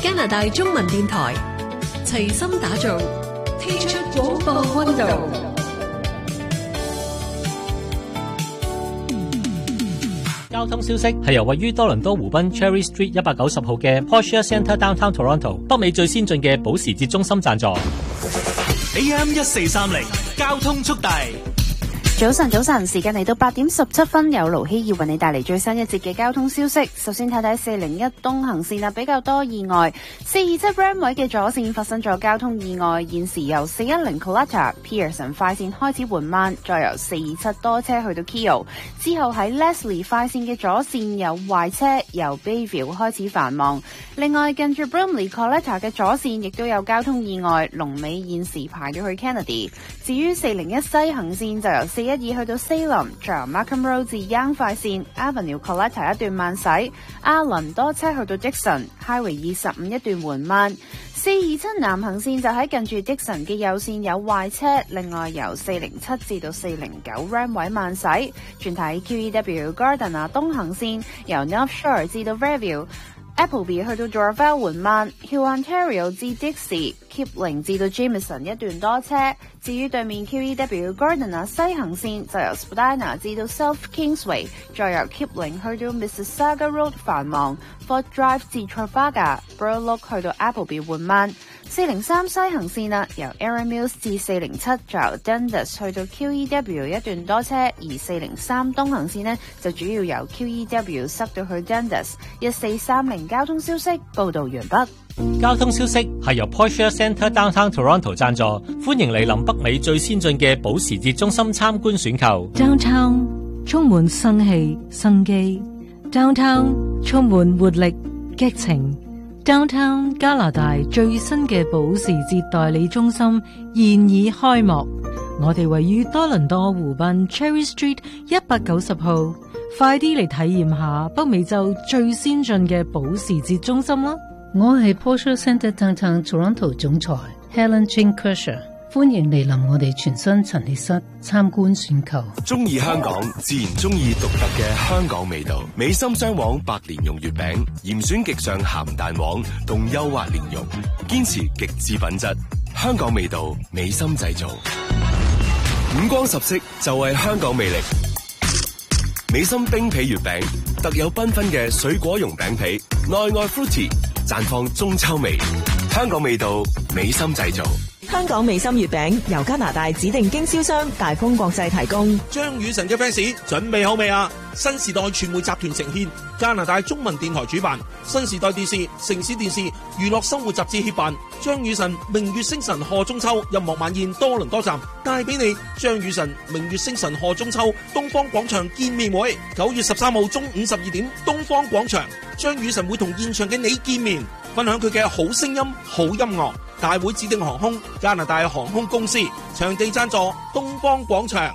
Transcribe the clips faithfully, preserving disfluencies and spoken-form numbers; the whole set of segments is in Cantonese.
加拿大中文電台齊心打造，踢出廣播溫度。 交通消息係由位於多倫多湖濱 Cherry Street 一百九十號嘅 Porsche Centre Downtown Toronto 北美最先進嘅保時捷中心贊助。 A M 一四三零交通速遞。 早晨，早晨，時間嚟到八點十七分，有盧希要為你帶嚟最新一節嘅交通消息。首先睇睇四零一東行線啊，比較多意外。四二七 Ram 位嘅左線發生咗交通意外，現時由四一零 Coletta Pearson 快線開始緩慢，再由四二七多車去到 Keele， 之後喺 Leslie 快線嘅左線有壞車，由 Bayview 開始繁忙。另外近住 Brimley Coletta 嘅左線亦都有交通意外，龍尾現時排咗去 Kennedy。至於四零一西行線就由四一二去到 Salem， 再由 Markham Road 至 Yonge 快線 Avenue Coletta 一段慢駛，阿倫多車去到 Dixon Highway 二十五一段緩慢。四二七南行線就喺近住 Dixon 嘅右線有壞車，另外由四零七至到四零九 Ram 位慢駛。轉睇 Q E W Garden 啊東行線由 North Shore 至到 Fairview。Appleby 去到 Dorval 緩慢 ，Huon Ontario 至 Dixie、Kipling 至到 Jameson 一段多車。至於對面 Q E W Gardiner 西行線就由 Spadina 至到 South Kingsway， 再由 Kipling 去到 Mississauga Road 繁忙 ，Fort Drive 至 Trafalgar、Burloak 去到 Appleby 緩慢。四零三西行線啊，由 Erin Mills 至四零七，再由 Dundas 去到 Q E W 一段多車，而四零三東行線呢，就主要由 Q E W 塞到去 Dundas。一四三零交通消息報道完畢。 交通消息係由 Porsche Centre Downtown Toronto 贊助，歡迎嚟臨北美最先進嘅保時捷中心參觀選購。 Downtown 充滿生氣生機 ，Downtown 充滿活力激情。Downtown 加拿大最新嘅保時捷代理中心現已開幕，我哋位於多倫多湖濱 Cherry Street 一百九十號，快啲嚟體驗下北美洲最先進嘅保時捷中心啦！ 我係 Porsche Centre Downtown Toronto 總裁 Helen Chin Kershaw， 歡迎嚟臨我哋全新陳列室參觀選購。 中意香港，自然中意獨特嘅香港味道。美心雙黃白蓮蓉月餅，嚴選極上鹹蛋黃同幼滑蓮蓉，堅持極致品質。香港味道，美心製造。五光十色就係香港魅力。美心冰皮月餅，特有繽紛嘅水果蓉餅皮，內外 fruity， 綻放中秋味。香港味道，美心製造。 香港美心月餅由加拿大指定經銷商大豐國際提供。 張雨晨嘅 fans 準備好未啊？新時代傳媒集團呈獻，加拿大中文電台主辦，新時代電視、城市電視、娛樂生活雜誌協辦，張雨晨明月星辰賀中秋音樂晚宴多倫多站帶俾你張雨晨明月星辰賀中秋東方廣場見面會，九月十三號中午十二點東方廣場，張雨晨會同現場嘅你見面，分享佢嘅好聲音、好音樂。大會指定航空加拿大航空公司，場地贊助東方廣場。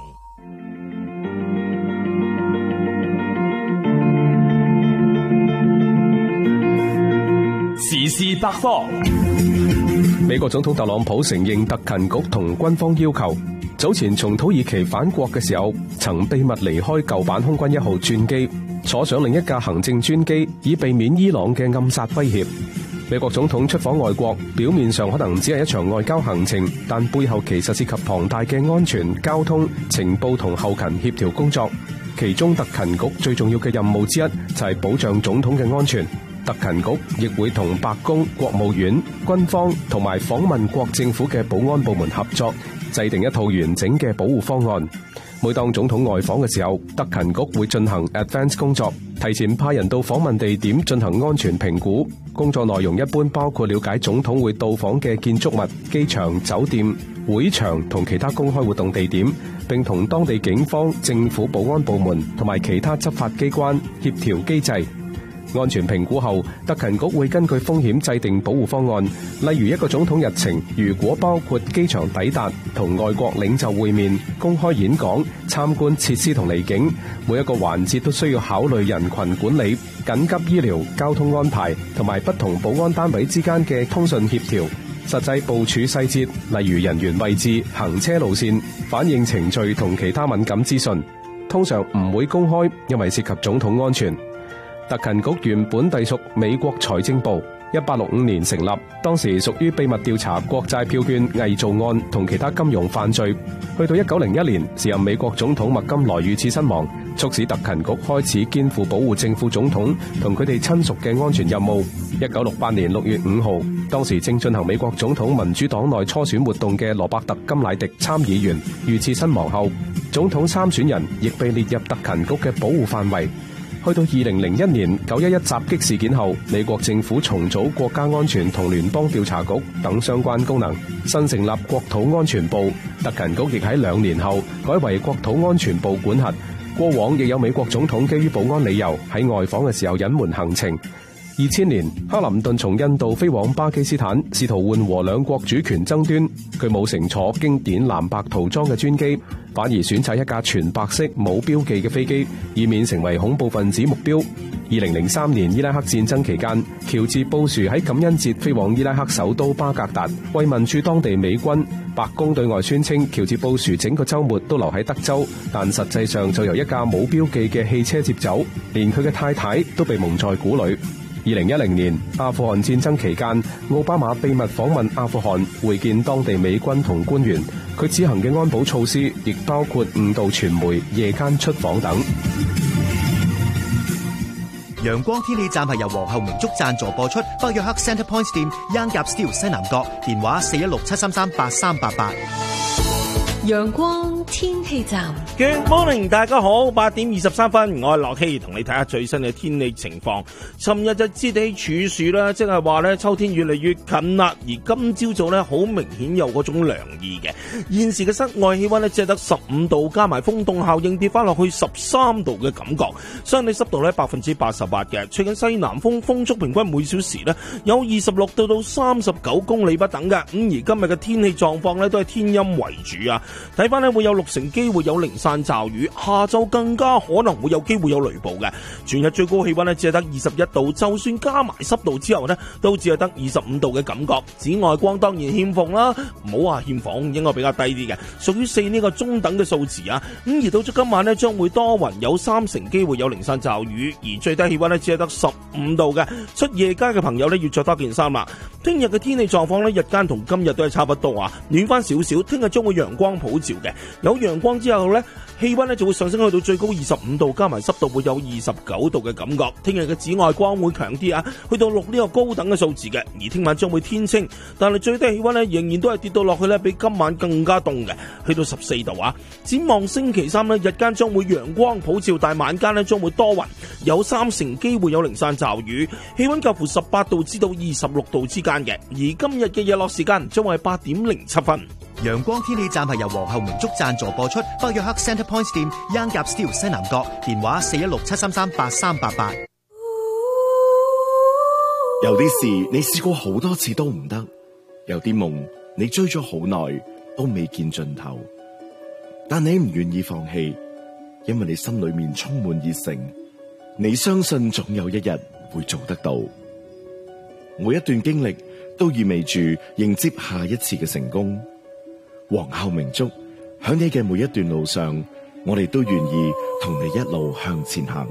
時事百科。美國總統特朗普承認特勤局同軍方要求，早前從土耳其返國嘅時候，曾秘密離開舊版空軍一號專機，坐上另一架行政專機，以避免伊朗嘅暗殺威脅。美國總統出訪外國，表面上可能只係一場外交行程，但背後其實涉及龐大嘅安全、交通、情報同後勤協調工作。其中特勤局最重要嘅任務之一就係保障總統嘅安全。特勤局亦會同白宮、國務院、軍方同埋訪問國政府嘅保安部門合作，制定一套完整嘅保護方案。每當總統外訪嘅時候，特勤局會進行 advance 工作，提前派人到訪問地點進行安全評估。工作內容一般包括了解總統會到訪嘅建築物、機場、酒店、會場同其他公開活動地點，並同當地警方、政府保安部門同埋其他執法機關協調機制。安全評估後，特勤局會根據風險制定保護方案。例如一個總統日程，如果包括機場抵達、同外國領袖會面、公開演講、參觀設施同離境，每一個環節都需要考慮人群管理、緊急醫療、交通安排同埋不同保安單位之間嘅通訊協調。實際部署細節，例如人員位置、行車路線、反應程序同其他敏感資訊，通常唔會公開，因為涉及總統安全。特勤局原本隸屬美國財政部， 一八六五年成立，當時屬於秘密調查國債票券偽造案同其他金融犯罪。去到一九零一年，時任美國總統麥金萊遇刺身亡，促使特勤局開始肩負保護政府總統同佢哋親屬嘅安全任務。一九六八年六月五號，當時正進行美國總統民主黨內初選活動嘅羅伯特金乃迪參議員遇刺身亡後，總統參選人亦被列入特勤局嘅保護範圍。去到二零零一年九一一襲擊事件後，美國政府重組國家安全同聯邦調查局等相關功能，新成立國土安全部。特勤局亦喺兩年後改為國土安全部管轄。過往亦有美國總統基於保安理由喺外訪嘅時候隱瞞行程。二千年，克林頓從印度飛往巴基斯坦，試圖緩和兩國主權爭端。佢冇乘坐經典藍白塗裝嘅專機，反而選擇一架全白色冇標記嘅飛機，以免成為恐怖分子目標。二零零三年伊拉克戰爭期間，喬治布殊喺感恩節飛往伊拉克首都巴格達，慰問駐當地美軍。白宮對外宣稱喬治布殊整個週末都留喺德州，但實際上就由一架冇標記嘅汽車接走，連佢嘅太太都被蒙在鼓裏。二零一零年阿富汗戰爭期間，奧巴馬秘密訪問阿富汗，會見當地美軍同官員。佢此行嘅安保措施亦包括誤導傳媒、夜間出訪等。 陽光天氣站係由皇后明竹贊助播出，北約克 Centre Point 店 Young Gap Steel 西南角，電話四一六七三三八三八八。 陽光天氣站 Good morning， 大家好，八點二十三分，我係樂希，同你睇下最新嘅天氣情況。尋日就節氣處暑啦，即係話咧秋天越嚟越近啦，而今朝早咧好明顯有嗰種涼意嘅。現時嘅室外氣溫咧只係得十五度，加埋風凍效應跌翻落去十三度嘅感覺，相對濕度咧百分之八十八嘅，吹緊西南風，風速平均每小時咧有二十六度到三十九公里不等嘅。咁而今日嘅天氣狀況咧都係天陰為主啊。睇翻咧會有六成機會有零散驟雨，下晝更加可能會有機會有雷暴嘅。全日最高氣溫咧只係得二十一度，就算加埋濕度之後呢都只係得二十五度嘅感覺。紫外光當然欠奉啦，唔好話欠奉，應該比較低啲嘅，屬於四呢個中等嘅數字啊。咁而到咗今晚呢，將會多雲，有三成機會有零散驟雨，而最低氣溫呢只係得十五度嘅。出夜街嘅朋友呢要着多件衫啦。聽日嘅天氣狀況呢，日間同今日都係差不多啊，暖翻少少。聽日將會陽光普照嘅，有陽光之後呢，氣溫呢就會上升去到最高二十五度，加埋濕度會有二十九度嘅感覺。聽日嘅紫外光會強啲啊，去到六呢個高等嘅數字嘅。而聽晚將會天清，但係最低氣溫呢仍然都係跌到落去呢，比今晚更加凍嘅，去到十四度啊。展望星期三呢，日間將會陽光普照，但晚間呢將會多雲，有三成機會有零散驟雨，氣溫介乎十八度至到二十六度之間嘅。而今日嘅日落時間將會係八點零七分。 陽光天氣站係由皇后明竹贊助播出，北約克 Centre Point 店 Young Gap Steel 西南角，電話四一六七三三八三八八。 有啲事你試過好多次都唔得，有啲夢你追咗好耐都未見盡頭，但你唔願意放棄，因為你心裏面充滿熱誠，你相信總有一日會做得到。每一段經歷都意味住迎接下一次嘅成功。皇后明竹，響你嘅每一段路上，我哋都願意同你一路向前行。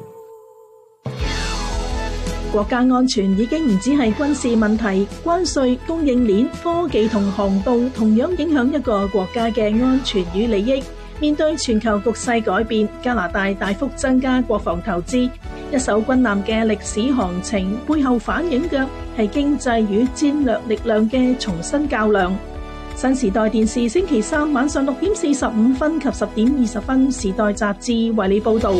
國家安全已經唔只係軍事問題，關稅、供應鏈、科技同航道同樣影響一個國家嘅安全與利益。面對全球局勢改變，加拿大大幅增加國防投資，一艘軍艦嘅歷史航程背後反映嘅係經濟與戰略力量嘅重新較量。新時代電視星期三晚上六點四十五分及十點二十分，時代雜誌為你報道。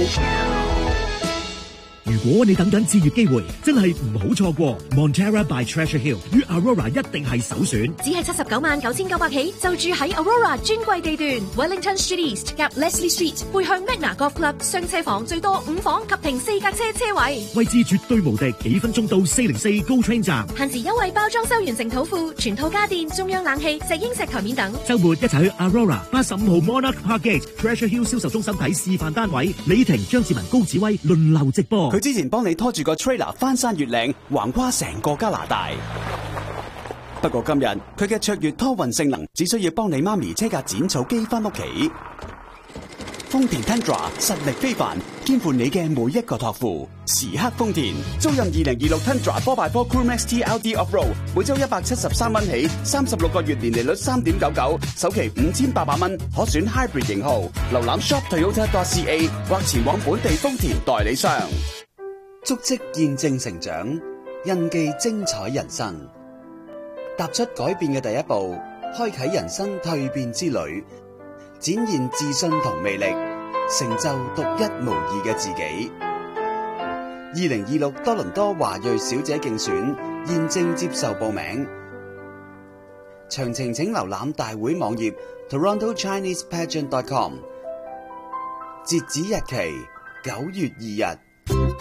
如果你等緊置業機會，真係唔好錯過 Montera by Treasure Hill 與 Aurora 一定係首選。 只係七十九萬九千九百起，就住喺 Aurora 專櫃地段 Wellington Street East 夾 Leslie Street， 背向 Magna Golf Club， 雙車房最多五房及停四架車車位， 位置絕對無敵，幾分鐘到四零四 GO Train 站， 限時優惠包裝修完成土庫，全套家電、中央冷氣、石英石台面等。 週末一齊去 Aurora 八十五號 Monarch Park Gate Treasure Hill 銷售中心睇示範單位，李婷、張志文、高子威輪流直播。 佢之前幫你拖住個 trailer 翻山越嶺，橫跨成個加拿大。不過今日佢嘅卓越拖運性能，只需要幫你媽咪車架剪草機翻屋企。 豐田 Tundra 實力非凡，肩負你嘅每一個託付。時刻豐田，租任二零二六 Tundra four by four Crew Max T L D Off-Road， 每周一百七十三蚊起，三十六個月年利率三點九九，首期五千八百蚊，可選 Hybrid 型號。瀏覽 shop toyota dot c a 或前往本地豐田代理商。足跡見證成長，印記精彩人生。踏出改變嘅第一步，開啟人生蛻變之旅，展現自信同魅力，成就獨一無二嘅自己。二零二六多倫多華裔小姐競選現正接受報名，詳情請瀏覽大會網頁 toronto chinese pageant dot com， 截止日期九月二日。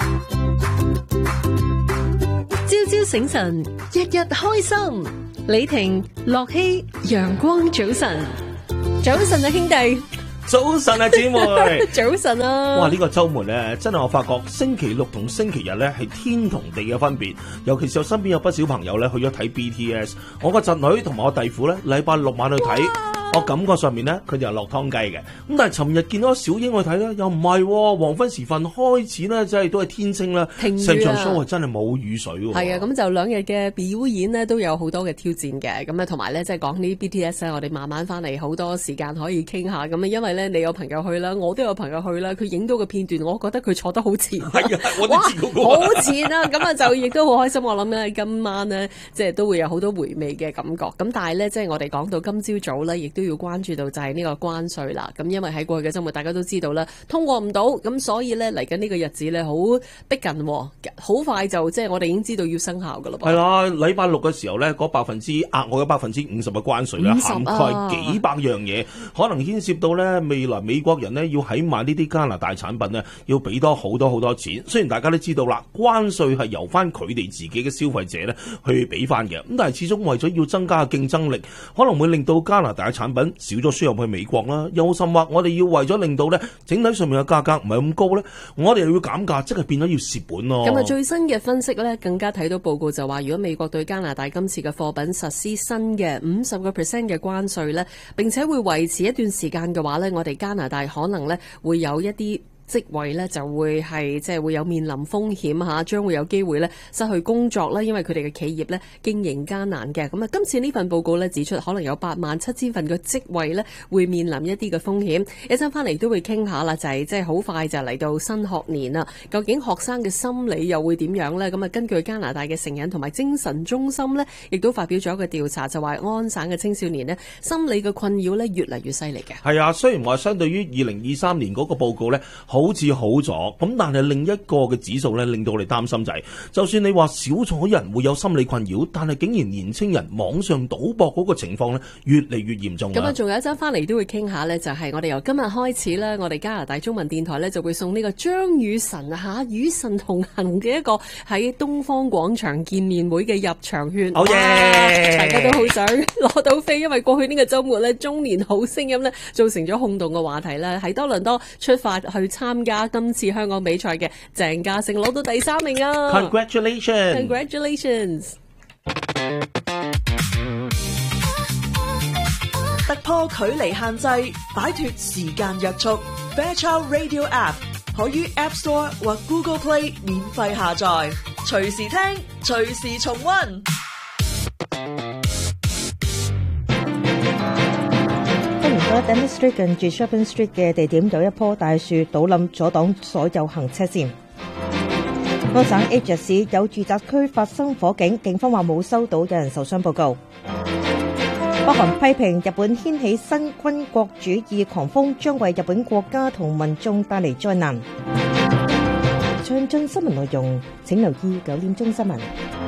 朝朝醒神，日日開心。李婷、樂希，陽光早晨，早晨啊兄弟， 早晨啊姊妹， 早晨啊！ 哇，呢個周末咧，真係我發覺星期六同星期日咧係天同地嘅分別。尤其是我身邊有不少朋友咧去咗睇 B T S， 我個侄女同埋我弟婦咧禮拜六晚去睇。我感覺上面咧，佢哋又落湯雞嘅。咁但係尋日見到小英去睇咧，又唔係、哦。黃昏時分開始咧，真係都係天清啦。成場 show 真係冇雨水喎。 係啊，咁就兩日嘅表演呢，都有好多嘅挑戰嘅。咁啊，同埋咧，即係講呢 B T S 咧，我哋慢慢翻嚟，好多時間可以傾下。咁啊，因為咧，你有朋友去啦，我都有朋友去啦。佢影到嘅片段，我覺得佢坐得好前。 係啊，我都知嗰個。 好前啊！咁啊，就亦都好開心。我諗咧，今晚呢，即係都會有好多回味嘅感覺。咁但係咧，即係我哋講到今朝早咧，亦都要關注到就係呢個關稅啦。咁因為喺過去嘅週末，大家都知道啦，通過唔到，咁所以咧嚟緊呢個日子咧，好逼近，好快就即係我哋已經知道要生效噶啦。 係啦，禮拜六嘅時候咧，嗰百分之額外嘅百分之五十嘅關稅咧，涵蓋幾百樣嘢，可能牽涉到咧未來美國人咧要喺買呢啲加拿大產品咧，要俾多好多好多錢。雖然大家都知道啦，關稅係由翻佢哋自己嘅消費者咧去俾翻嘅，咁但係始終為咗要增加競爭力，可能會令到加拿大嘅產品少咗輸入去美國啦。又甚或我哋要為咗令到咧整體上面嘅價格唔係咁高咧，我哋又要減價，即係變咗要蝕本咯。 咁啊，最新嘅分析咧，更加睇到報告就話，如果美國對加拿大今次嘅貨品實施新嘅五十個 percent 嘅關稅咧，並且會維持一段時間嘅話咧，我哋加拿大可能咧會有一啲職位咧就會係即係會有面臨風險嚇，將會有機會咧失去工作啦，因為佢哋嘅企業咧經營艱難嘅。咁啊，今次呢份報告咧指出，可能有八萬七千份嘅職位咧會面臨一啲嘅風險。一陣翻嚟都會傾下啦，就係即係好快就嚟到新學年啦。究竟學生嘅心理又會點樣咧？咁啊，根據加拿大嘅成癮同埋精神中心咧，亦都發表咗一個調查，就話安省嘅青少年咧心理嘅困擾咧越嚟越犀利嘅。 係啊，雖然話相對於二零二三年嗰個報告咧，好似好咗，咁但係另一個嘅指數咧，令到我哋擔心就係、是，就算你話少咗人會有心理困擾，但係竟然年青人網上賭博嗰個情況咧，越嚟越嚴重。 咁啊，仲有一陣翻嚟都會傾下咧，就係我哋由今日開始咧，我哋加拿大中文電台咧就會送呢個張與神嚇與神同行嘅一個喺東方廣場見面會嘅入場券。 好嘢！ 大家都好想攞到飛，因為過去呢個週末咧，中年好聲音咧造成咗轟動嘅話題咧，喺多倫多出發去參加今次香港比賽嘅鄭嘉誠攞到第三名啊 ！Congratulations！Congratulations！ Congratulations！ 突破距離限制，擺脫時間約束。Fairchild Radio App 可於 App Store 或 Google Play 免費下載，隨時聽，隨時重溫。 Dennis Street 近住 Shopping Street 嘅地點有一棵大樹倒冧，阻擋所有行車線。安省 H 市有住宅區發生火警，警方話冇收到有人受傷報告。北韓批評日本掀起新軍國主義狂風，將為日本國家同民眾帶嚟災難。詳盡新聞內容，請留意九點鐘新聞。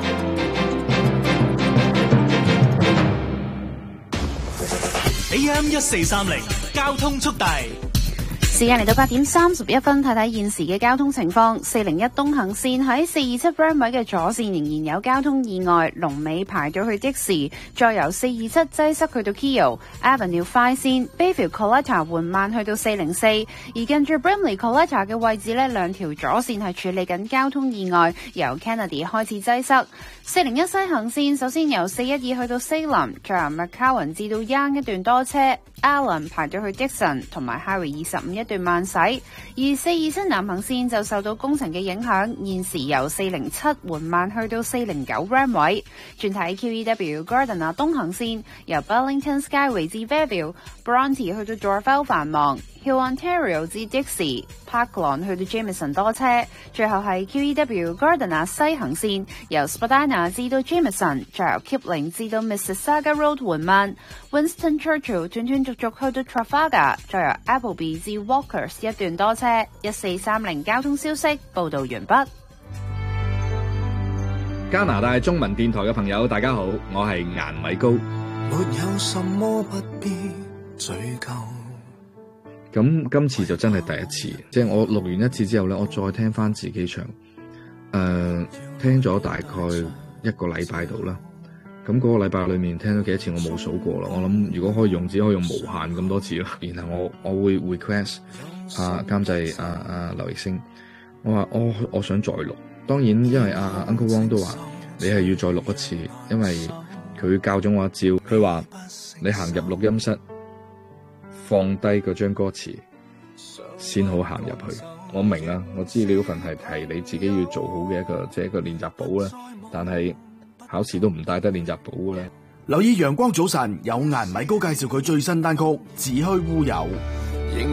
A M 一四三零交通速遞， 時間嚟到八點三十一分，睇睇現時嘅交通情況。四零一東行線喺四二七 Ram 位嘅左線仍然有交通意外，龍尾排咗去的士，再由四二七擠塞去到 Keele Avenue 快線 Bayview Coletta 緩慢去到四零四，而近住 Brimley Coletta 嘅位置呢，兩條左線係處理緊交通意外，由 Kennedy 開始擠塞。四零一西行線首先由四一二去到 Salem， 再由 McCowan 至到 Yonge 一段多車， Allen 排咗去 Dixon 同埋 Highway 二十五一段慢駛，而四二七南行線就受到工程嘅影響，現時由四零七緩慢去到四零九 Ram 位。轉睇 Q E W Gardiner 東行線由 Burlington Skyway 至 Fairview、Bronte 去到 Dorval 繁忙。Hill Ontario 至 Dixie、Parklawn 去到 Jameson 多車，最後係 Q E W Gardiner 西行線由 Spadina 至到 Jameson， 再由 Kipling 至到 Mississauga Road 緩慢 ，Winston Churchill 斷斷續續去到 Trafalgar， 再由 Appleby 至 Walkers 一段多車。一四三零交通消息報導完畢。 加拿大中文電台嘅朋友，大家好，我係顏米高。 沒有什麼不必追究。 咁今次就真係第一次，即係我錄完一次之後咧，我再聽翻自己唱，誒、呃，聽咗大概一個禮拜度啦。咁嗰個禮拜裏面聽咗幾多次，我冇數過啦。我諗如果可以用，只可以用無限咁多次咯。然後我我會 request 啊監製啊啊劉奕星，我話我我想再錄。當然因為阿、啊、Uncle Wong 都話你係要再錄一次，因為佢教咗我一招，佢話你行入錄音室。放低嗰張歌詞先好行入去。我明啊，我知你嗰份係係你自己要做好嘅一個即係一個練習簿啦。但係考試都唔帶得練習簿嘅咧。 留意陽光早晨，有顏米高介紹佢最新單曲《自虛烏有》。